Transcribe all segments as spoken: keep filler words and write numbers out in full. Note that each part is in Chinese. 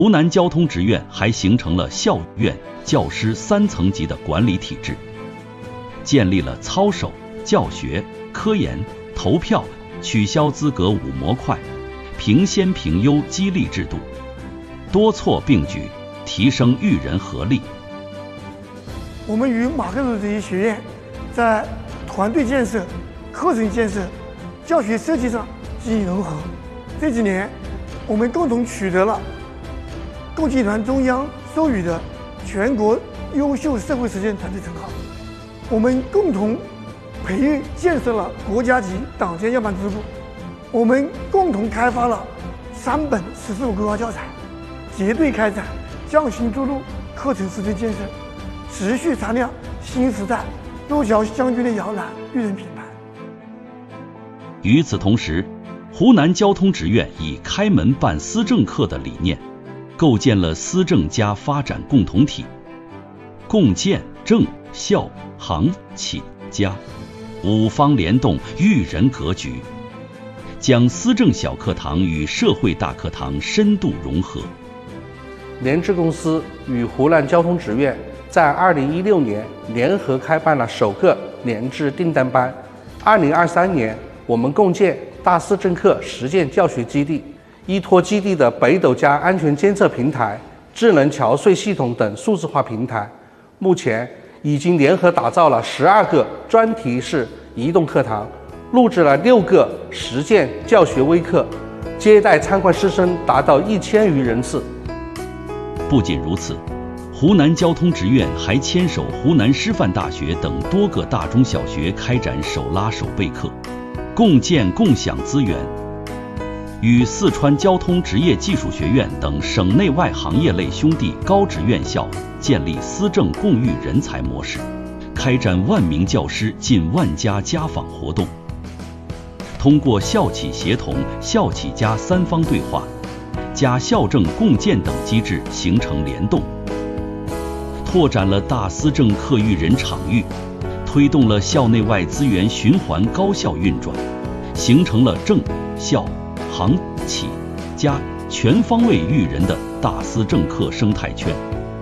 湖南交通职院还形成了校院、教师三层级的管理体制，建立了操守、教学、科研、投票、取消资格五模块、评先评优激励制度，多措并举，提升育人合力。 我们与马克思主义学院在团队建设、课程建设、教学设计上进行融合。这几年，我们共同取得了共集团中央授予的全国优秀社会实践团队称号。我们共同培育建设了国家级党建要办支部。我们共同开发了三本“十四五”规划教材，结对开展匠心筑路课程实践建设，持续擦亮新时代路桥将军的摇篮育人品牌。 与此同时，湖南交通职院以开门办思政课的理念，构建了思政家发展共同体，共建政校行企家五方联动育人格局，将思政小课堂与社会大课堂深度融合。 联制公司与湖南交通职院在二零一六年联合开办了首个联制订单班。二零二三年，我们共建大思政课实践教学基地，依托基地的北斗加安全监测平台、智能桥隧系统等数字化平台，目前已经联合打造了十二个专题式移动课堂，录制了六个实践教学微课，接待参观师生达到一千余人次。 不仅如此，湖南交通职院还牵手湖南师范大学等多个大中小学开展手拉手备课，共建共享资源，与四川交通职业技术学院等省内外行业类兄弟高职院校建立思政共育人才模式，开展万名教师近万家家访活动，通过校企协同、校企加三方对话、加校政共建等机制形成联动，拓展了大思政课育人场域，推动了校内外资源循环高效运转，形成了政校行企家全方位育人的大思政课生态圈。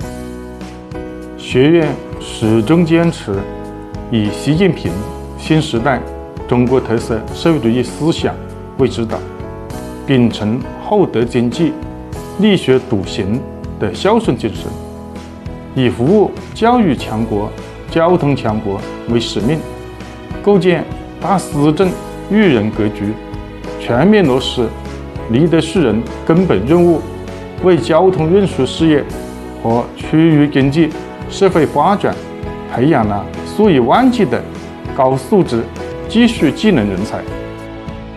学院始终坚持以习近平新时代中国特色社会主义思想为指导，秉承厚德经济、力学笃行的孝顺精神，以服务教育强国、交通强国为使命，构建大思政育人格局，全面落实立德树人根本任务，为交通运输事业和区域经济社会发展培养了数以万计的高素质技术技能人才。